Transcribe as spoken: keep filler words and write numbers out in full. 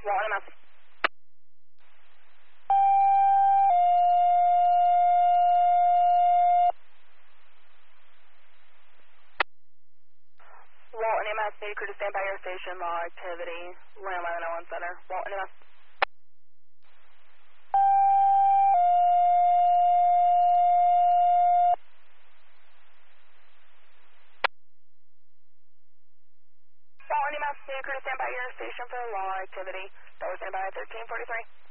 Walton M S. Walton M S, need crew to stand by your station, law activity, landline oh one center. Walton M S. Walton M S, need crew to stand by your station for law activity. Dollar stand by thirteen forty-three.